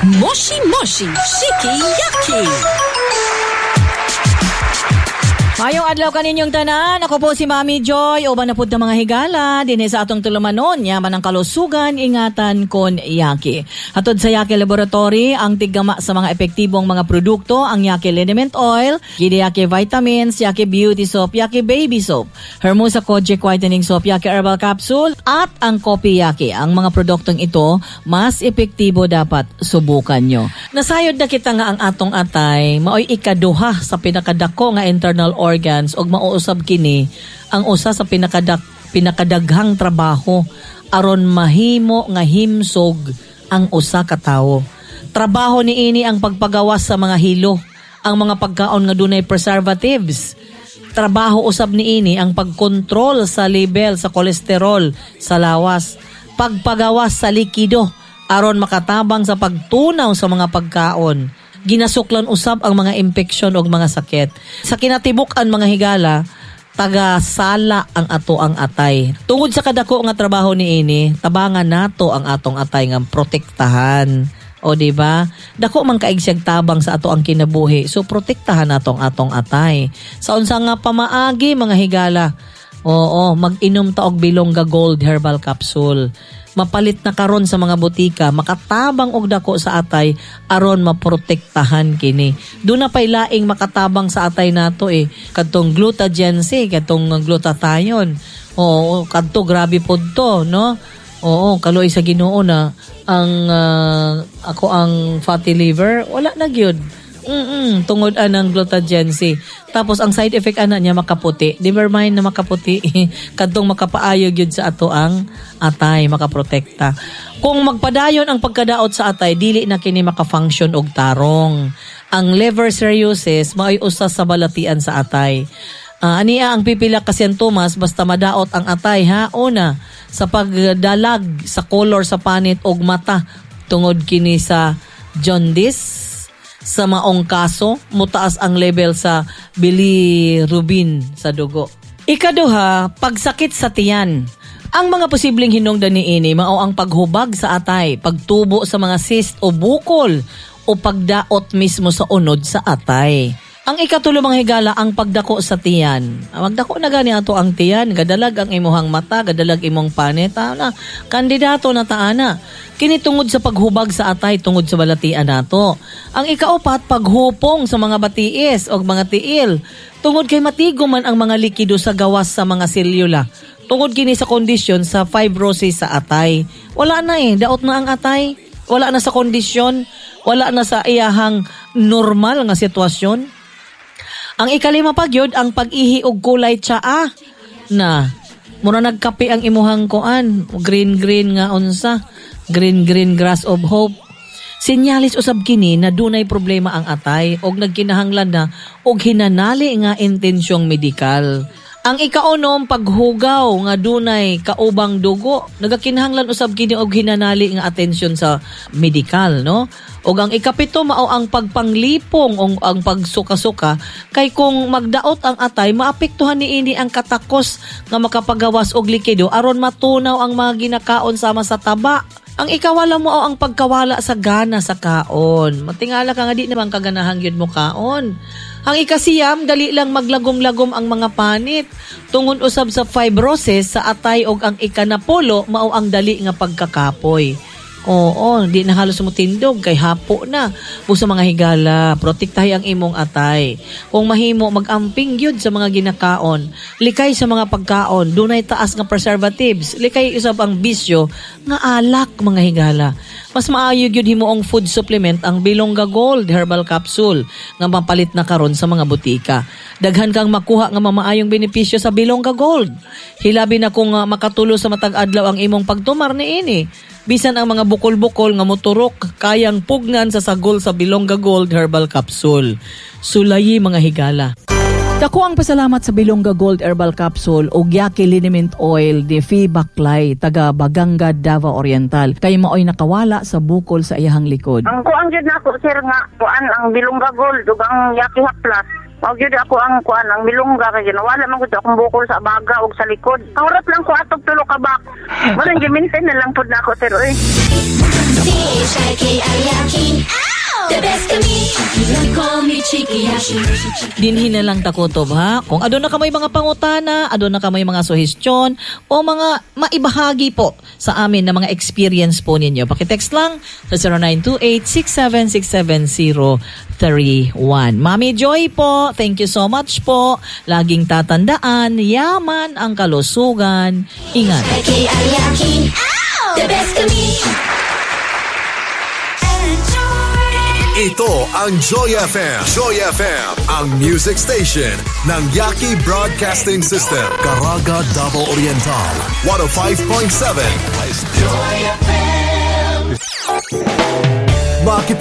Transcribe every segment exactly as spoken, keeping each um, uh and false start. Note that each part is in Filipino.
Moshi Moshi Shiki Yaki. Mayong adlaw kaninyong tanan, ako po si Mami Joy, uban na pud ng mga higala, dinhi sa atong tulumanon, yaman ang kalusugan, ingatan kon Yaki. Hatod sa Yaki Laboratory, ang tiggama sa mga epektibong mga produkto, ang Yaki Liniment Oil, Gidi Yaki Vitamins, Yaki Beauty Soap, Yaki Baby Soap, Hermosa Kojic Whitening Soap, Yaki Herbal Capsule, at ang Kopi Yaki. Ang mga produktong ito, mas epektibo dapat subukan nyo. Nasayod na kita nga ang atong atay, maoy ikaduha sa pinakadako nga internal organ organs og mauusab kini ang usa sa pinakadak pinakadaghang trabaho aron mahimo nga himsog ang usa ka tawo. Trabaho niini ang pagpagawas sa mga hilo, ang mga pagkaon nga dunay preservatives. Trabaho usab niini ang pagkontrol sa level sa kolesterol sa lawas, pagpagawas sa likido aron makatabang sa pagtunaw sa mga pagkaon. Ginasuklan usab ang mga impeksyon o mga sakit. Sa kinatibuk-an mga higala, taga-sala ang ato ang atay. Tungod sa kadako nga trabaho niini, tabangan nato ang atong atay nga protektahan. O di ba? Dako man kaigsag tabang sa ato ang kinabuhi. So protektahan nato ang atong atay. Sa unsa nga pamaagi mga higala, oo, mag-inom ta og Bilongga Gold Herbal Capsule. Mapalit na karon sa mga butika, makatabang og dako sa atay aron maprotektahan kini. Doon na pay laing makatabang sa atay nato eh. Kadtong glutagency, kadtong glutathione. Oo, kadto grabe pod to, no? Oo, kaloy sa Ginoo na ang uh, ako ang fatty liver, wala na gyud. Mm tungod anang glutagency. Tapos ang side effect ana niya makaputi. Never mind na makaputi. Kadtong makapaayog yun sa ato ang atay, makaprotekta. Kung magpadayon ang pagkadaot sa atay, dili na kini makafunction og tarong. Ang liver cirrhosis mao'y usa sa balatian sa atay. Uh, aniya ang pipila ka sintomas basta madaot ang atay ha. Una, sa pagdalag sa color sa panit og mata tungod kini sa jaundice. Sa maong kaso, mutaas ang level sa bilirubin sa dugo. Ikaduha, pagsakit sa tiyan. Ang mga posibleng hinungdan niini mao ang paghubag sa atay, pagtubo sa mga cyst o bukol o pagdaot mismo sa unod sa atay. Ang ikatulo mga higala, ang pagdako sa tiyan. Magdako na gani ato ang tiyan, gadalag ang imuhang mata, gadalag imong panit, na kandidato na taana. Kini tungod sa paghubag sa atay, tungod sa balatian nato. Ang ikaupat, paghupong sa mga batiis o mga tiil. Tungod kay matigo man ang mga likido sa gawas sa mga selula. Tungod kini sa kondisyon sa fibrosis sa atay. Wala na eh, daot na ang atay. Wala na sa kondisyon, wala na sa iyahang normal nga sitwasyon. Ang ikalima pagyod ang pag-ihi og kulay tsaa na mura nagkape ang imuhang kuan, green green nga unsa, green green grass of hope. Sinyalis usab kini na dunay problema ang atay og nagkinahanglan na og hinanali nga intensyong medikal. Ang ikaunom paghugaw nga dunay kaubang dugo, nagakinahanglan usab kini og hinanali nga atensyon sa medikal, no? Og ang ikapito mao ang pagpanglipong o ang pagsuka-suka kay kung magdaot ang atay maapektuhan niini ang katakos nga makapagawas og likido aron matunaw ang mga ginakaon sama sa taba. Ang ikawala mo ang pagkawala sa gana sa kaon. Matingala ka nga di naman kaganahang yun mo kaon. Ang ikasiyam, dali lang maglagom-lagom ang mga panit. Tungod usab sa fibrosis sa atay og ang ikanapulo, mao ang dali nga pagkakapoy. Oo, di na halos mo tindog kay hapo na. Busa mga higala, protektahi ang imong atay. Kung mahimo mag-amping gyud sa mga ginakaon, likay sa mga pagkaon, dunay taas nga preservatives, likay usab ang bisyo nga alak mga higala. Mas maayo gyud himuong food supplement ang Bilongga Gold Herbal Capsule nga mapalit na karon sa mga butika. Daghan kang makuha nga mamaayong benepisyo sa Bilongga Gold. Hilabi na kung uh, makatulo sa matag adlaw ang imong pagtumar niini. Bisan ang mga bukol-bukol nga moturok kayang pugnan sa sagol sa Bilongga Gold Herbal Capsule. Sulayi mga higala. Dako ang pasalamat sa Bilongga Gold Herbal Capsule o Yaki Liniment Oil de Fi Baklay, taga Baganga, Davao Oriental. Kay maoy nakawala sa bukol sa iyahang likod. Ang kuang jud nako sir nga kuan ang Bilongga Gold ug ang Yaki Haplas. Mao gyud ako ang kuan ang Bilongga kay wala man gud akong bukol sa baga ug sa likod. Kaurat lang ko atog tulo ka bak. Maron gi maintain na lang pud nako sir oy. You can call me Chiki Yaki. Dinhin na lang takutob ha. Kung adon na kamay mga pangutana, adon na kamay mga suhestyon o mga maibahagi po sa amin na mga experience po ninyo. Pakitext lang sa zero nine two eight six seven six seven zero three one. Mami Joy po, thank you so much po. Laging tatandaan, yaman ang kalusugan. Ingat. Yaki ay yaki. The best kami. Ito ang Joy F M. Joy F M, ang music station ng Yaki Broadcasting System. Caraga, Davao Oriental. one oh five point seven. Joy F M.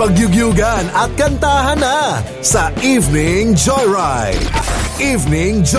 Makipagyugyugan at kantahan na sa Evening Joyride. Evening Joyride.